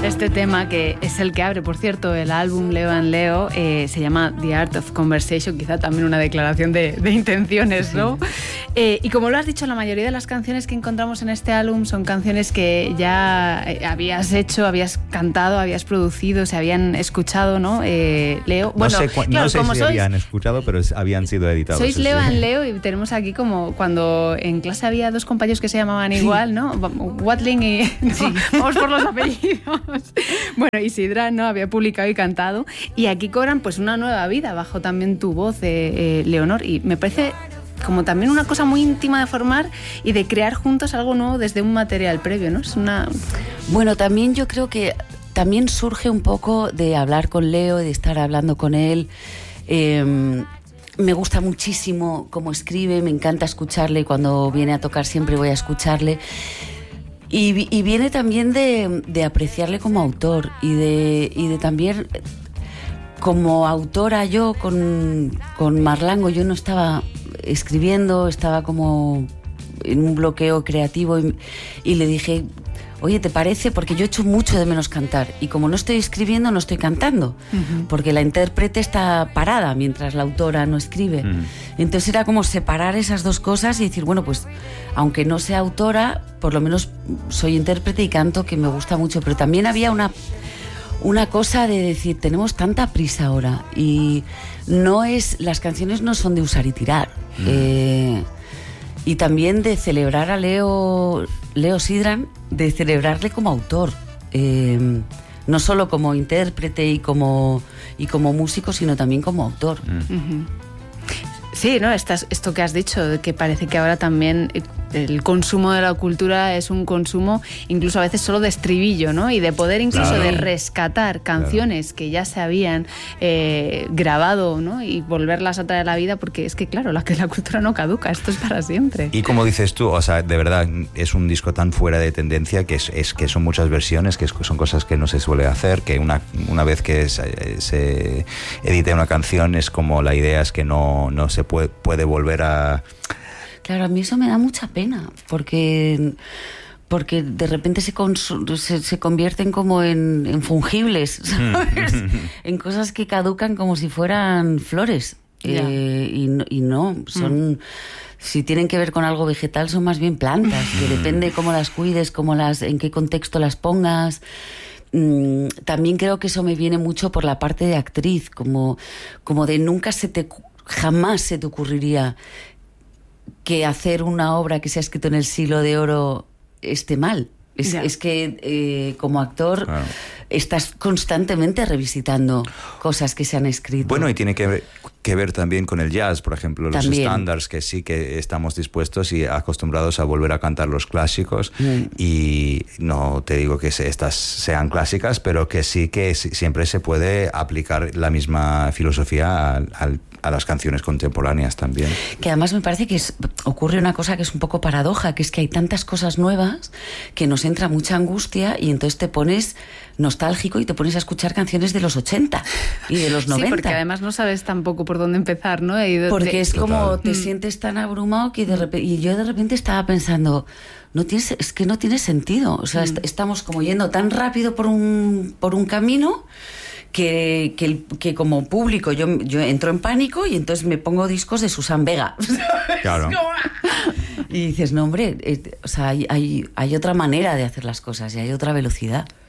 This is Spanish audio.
Este tema, que es el que abre, por cierto, el álbum Leo and Leo, se llama The Art of Conversation, quizá también una declaración de intenciones, ¿no? Y como lo has dicho, la mayoría de las canciones que encontramos en este álbum son canciones que ya habías hecho, habías cantado, habías producido, se habían escuchado, ¿no? Leo, bueno, no sé si habían escuchado, pero habían sido editados. Sois Leo and Leo y tenemos aquí como cuando en clase había dos compañeros que se llamaban igual, ¿no? Watling y... No, vamos por los apellidos. Bueno, Isidra, ¿no? Había publicado y cantado. Y aquí cobran pues una nueva vida bajo también tu voz, Leonor. Y me parece como también una cosa muy íntima de formar y de crear juntos algo nuevo desde un material previo, ¿no? Es una... Bueno, también yo creo que también surge un poco de hablar con Leo, de estar hablando con él. Me gusta muchísimo cómo escribe, me encanta escucharle. Cuando viene a tocar siempre voy a escucharle. Y viene también de apreciarle como autor y de también como autora. Yo con Marlango yo no estaba escribiendo, estaba como en un bloqueo creativo y le dije, oye, ¿te parece? Porque yo echo mucho de menos cantar y como no estoy escribiendo no estoy cantando, porque la intérprete está parada mientras la autora no escribe. Entonces era como separar esas dos cosas y decir, bueno, pues aunque no sea autora, por lo menos soy intérprete y canto, que me gusta mucho. Pero también había una cosa de decir, tenemos tanta prisa ahora y las canciones no son de usar y tirar. Y también de celebrar a Leo Sidran, de celebrarle como autor, no solo como intérprete y como músico, sino también como autor. Sí, ¿no? Esto que has dicho, de que parece que ahora también el consumo de la cultura es un consumo incluso a veces solo de estribillo, ¿no? Y de poder incluso de rescatar canciones que ya se habían grabado, ¿no? Y volverlas a traer a la vida, porque es que, claro, la cultura no caduca, esto es para siempre. Y como dices tú, o sea, de verdad, es un disco tan fuera de tendencia que que son muchas versiones, que son cosas que no se suele hacer, que una vez que se edite una canción es como la idea es que no se puede volver a... Claro, a mí eso me da mucha pena, porque de repente se convierten como en fungibles, ¿sabes? En cosas que caducan como si fueran flores. Y no, son... Si tienen que ver con algo vegetal, son más bien plantas, que depende cómo las cuides, en qué contexto las pongas. También creo que eso me viene mucho por la parte de actriz, como de jamás se te ocurriría que hacer una obra que se ha escrito en el Siglo de Oro esté mal. Es que como actor estás constantemente revisitando cosas que se han escrito. Bueno, y tiene que ver también con el jazz, por ejemplo, los estándares, que sí que estamos dispuestos y acostumbrados a volver a cantar los clásicos. Y no te digo que estas sean clásicas, pero que sí que siempre se puede aplicar la misma filosofía a las canciones contemporáneas también. Que además me parece que ocurre una cosa que es un poco paradoja, que es que hay tantas cosas nuevas que nos entra mucha angustia y entonces te pones nostálgico y te pones a escuchar canciones de los 80 y de los 90. Sí, porque además no sabes tampoco por dónde empezar, ¿no? Porque es como te sientes tan abrumado que y yo de repente estaba pensando, es que no tiene sentido. O sea, estamos como yendo tan rápido por un camino que como público yo entro en pánico y entonces me pongo discos de Susan Vega. Claro. Y dices, no, hombre, o sea, hay otra manera de hacer las cosas y hay otra velocidad.